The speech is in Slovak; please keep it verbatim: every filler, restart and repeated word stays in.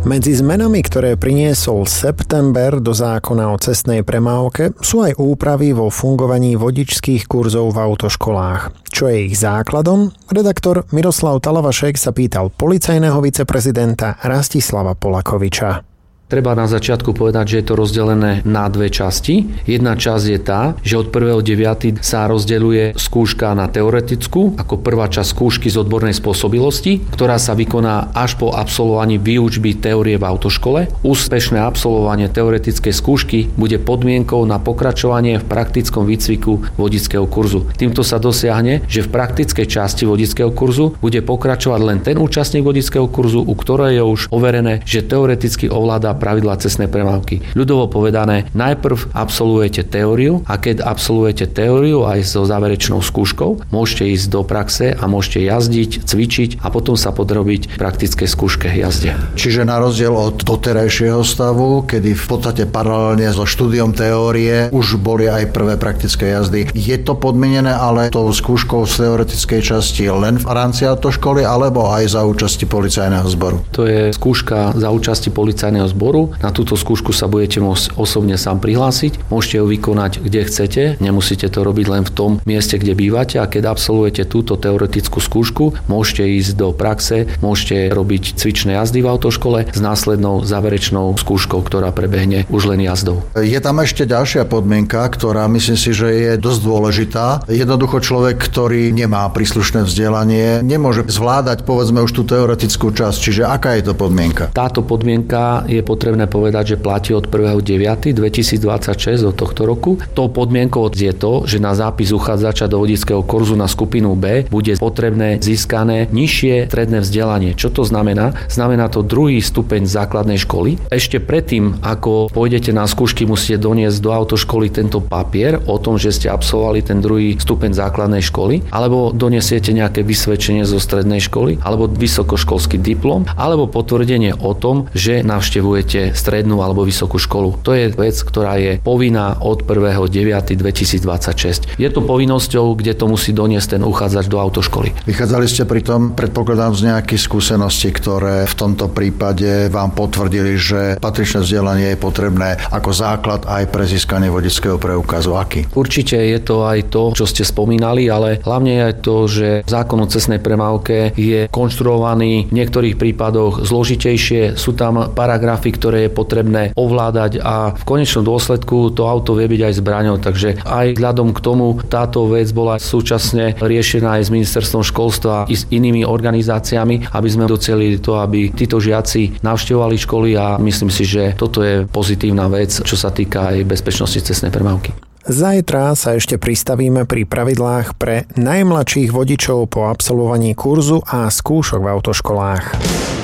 Medzi zmenami, ktoré priniesol september do zákona o cestnej premávke, sú aj úpravy vo fungovaní vodičských kurzov v autoškolách. Čo je ich základom? Redaktor Miroslav Talavašek sa pýtal policajného viceprezidenta Rastislava Polakoviča. Treba na začiatku povedať, že je to rozdelené na dve časti. Jedna časť je tá, že od prvého deviateho sa rozdeľuje skúška na teoretickú, ako prvá časť skúšky z odbornej spôsobilosti, ktorá sa vykoná až po absolvovaní výučby teórie v autoškole. Úspešné absolvovanie teoretickej skúšky bude podmienkou na pokračovanie v praktickom výcviku vodičského kurzu. Týmto sa dosiahne, že v praktickej časti vodičského kurzu bude pokračovať len ten účastník vodičského kurzu, u ktorého je už overené, že teoreticky ovláda pravidlá cestnej premávky. Ľudovo povedané, najprv absolvujete teóriu a keď absolvujete teóriu aj so záverečnou skúškou, môžete ísť do praxe a môžete jazdiť, cvičiť a potom sa podrobiť praktické skúške jazde. Čiže na rozdiel od doterajšieho stavu, kedy v podstate paralelne so štúdiom teórie už boli aj prvé praktické jazdy, je to podmienené ale tou skúškou z teoretickej časti len v rámci autoškoly alebo aj za účasti policajného zboru? To je skúška za účasti policajného zboru. Na túto skúšku sa budete môcť osobne sám prihlásiť. Môžete ju vykonať kde chcete, nemusíte to robiť len v tom mieste, kde bývate, a keď absolvujete túto teoretickú skúšku, môžete ísť do praxe, môžete robiť cvičné jazdy v autoškole s následnou záverečnou skúškou, ktorá prebehne už len jazdou. Je tam ešte ďalšia podmienka, ktorá myslím si, že je dosť dôležitá. Jednoducho človek, ktorý nemá príslušné vzdelanie, nemôže zvládať povedzme už tú teoretickú časť. Čiže aká je to podmienka? Táto podmienka je potrebné povedať, že platí od prvého deviateho dvetisícdvadsaťšesť do tohto roku. Tou podmienkou je to, že na zápis uchádzača do vodičského kurzu na skupinu B bude potrebné získané nižšie stredné vzdelanie. Čo to znamená? Znamená to druhý stupeň základnej školy. Ešte predtým, ako pôjdete na skúšky, musíte doniesť do autoškoly tento papier o tom, že ste absolvovali ten druhý stupeň základnej školy, alebo donesiete nejaké vysvedčenie zo strednej školy, alebo vysokoškolský diplom, alebo potvrdenie o tom, že navštevujete strednú alebo vysokú školu. To je vec, ktorá je povinná od prvého deviateho dvetisícdvadsaťšesť. Je to povinnosťou, kde to musí doniesť ten uchádzač do autoškoly. Vychádzali ste pri tom, predpokladám, z nejakých skúseností, ktoré v tomto prípade vám potvrdili, že patričné vzdelanie je potrebné ako základ aj pre získanie vodičského preukazu. Aký? Určite je to aj to, čo ste spomínali, ale hlavne je aj to, že zákon o cestnej premávke je konštruovaný v niektorých prípadoch zložitejšie. Sú tam paragrafy, ktoré je potrebné ovládať a v konečnom dôsledku to auto vie byť aj zbraňou, takže aj vzhľadom k tomu táto vec bola súčasne riešená aj s ministerstvom školstva i s inými organizáciami, aby sme docelili to, aby títo žiaci navštevovali školy, a myslím si, že toto je pozitívna vec, čo sa týka aj bezpečnosti cestnej premávky. Zajtra sa ešte pristavíme pri pravidlách pre najmladších vodičov po absolvovaní kurzu a skúšok v autoškolách.